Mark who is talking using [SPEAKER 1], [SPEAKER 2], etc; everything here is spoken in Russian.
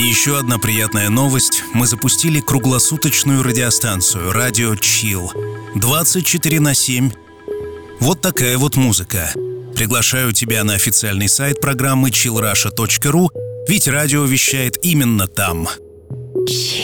[SPEAKER 1] И еще одна приятная новость. Мы запустили круглосуточную радиостанцию «Радио Chill». 24/7. Вот такая вот музыка. Приглашаю тебя на официальный сайт программы chillrusha.ru, ведь радио вещает именно там.